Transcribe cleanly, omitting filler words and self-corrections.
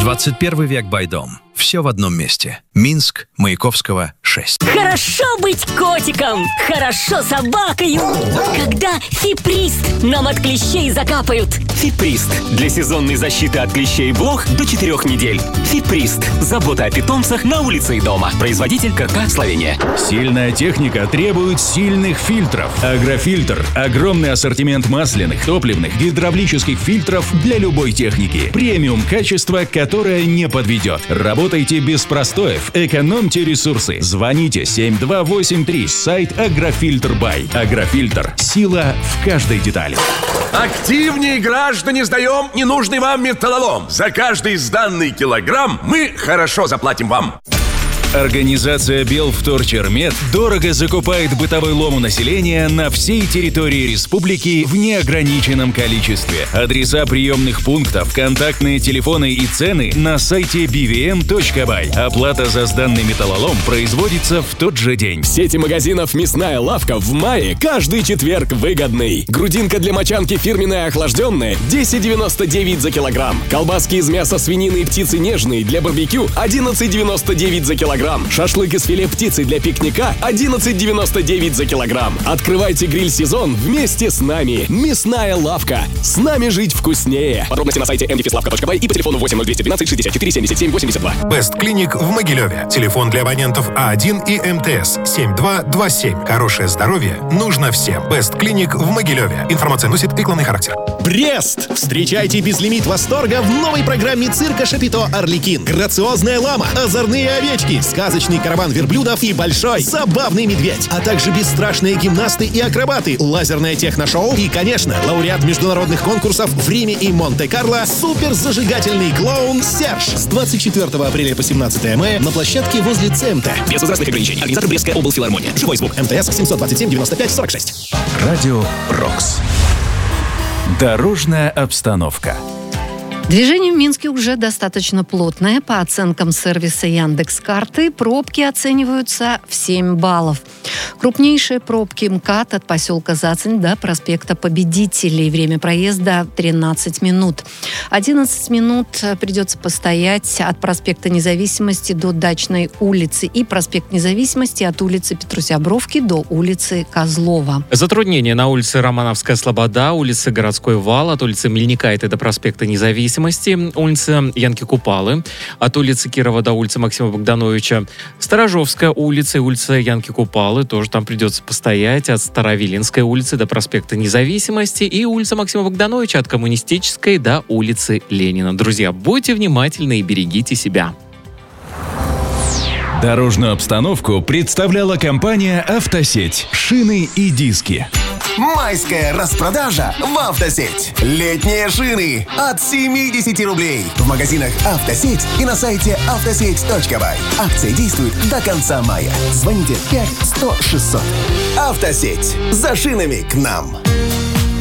21 век Байдом. Все в одном месте. Минск, Маяковского, 6. Хорошо быть котиком, хорошо собакою, когда фиприст нам от клещей закапают. Фиприст. Для сезонной защиты от клещей и блох до 4 недель. Фиприст. Забота о питомцах на улице и дома. Производитель КК Словения. Сильная техника требует сильных фильтров. Агрофильтр. Огромный ассортимент масляных, топливных, гидравлических фильтров для любой техники. Премиум качество, которое не подведет. Работайте без простоев. Экономьте ресурсы. Звоните 7283. Сайт Агрофильтр Бай. Агрофильтр. Сила в каждой детали. Активнее, граждане, сдаем ненужный вам металлолом. За каждый сданный килограмм мы хорошо заплатим вам. Организация Белвторчермет дорого закупает бытовой лом у населения на всей территории республики в неограниченном количестве. Адреса приемных пунктов, контактные телефоны и цены на сайте bvm.by. Оплата за сданный металлолом производится в тот же день. В сети магазинов «Мясная лавка» в мае каждый четверг выгодный. Грудинка для мочанки фирменная охлажденная 10,99 за килограмм. Колбаски из мяса свинины и птицы нежные для барбекю 11,99 за килограмм. Шашлык из филе птицы для пикника 11,99 за килограмм. Открывайте гриль-сезон вместе с нами. Мясная лавка. С нами жить вкуснее. Подробности на сайте mdfislavka.by и по телефону 80212 64 77 82. Best Clinic в Могилеве. Телефон для абонентов А1 и МТС 7227. Хорошее здоровье нужно всем. Best Clinic в Могилеве. Информация носит рекламный характер. Брест! Встречайте безлимит восторга в новой программе цирка Шапито «Орликин». Грациозная лама, озорные овечки, сказочный караван верблюдов и большой забавный медведь, а также бесстрашные гимнасты и акробаты, лазерное техношоу и, конечно, лауреат международных конкурсов в Риме и Монте-Карло суперзажигательный клоун Серж. С 24 апреля по 17 мая на площадке возле ЦМТ. Без возрастных ограничений. Организатор Брестская облфилармония. Живой звук. МТС 727 95 46. Радио Рокс. Дорожная обстановка. Движение в Минске уже достаточно плотное. По оценкам сервиса Яндекс.Карты, пробки оцениваются в 7 баллов. Крупнейшие пробки МКАД от поселка Зацень до проспекта Победителей. Время проезда 13 минут. 11 минут придется постоять от проспекта Независимости до Дачной улицы и проспект Независимости от улицы Петросябровки до улицы Козлова. Затруднения на улице Романовская Слобода, улице Городской вал, от улицы Мельника и до проспекта Независимости, улица Янки Купалы, от улицы Кирова до улицы Максима Богдановича, Сторожевская улица и улица Янки Купалы, тоже там придется постоять, от Старовиленской улицы до проспекта Независимости и улица Максима Богдановича от Коммунистической до улицы Ленина. Друзья, будьте внимательны и берегите себя. Дорожную обстановку представляла компания «Автосеть». Шины и диски. Майская распродажа в «Автосеть». Летние шины от 70 рублей. В магазинах «Автосеть» и на сайте автосеть.бай. Акция действует до конца мая. Звоните 5 100 600. «Автосеть». За шинами к нам.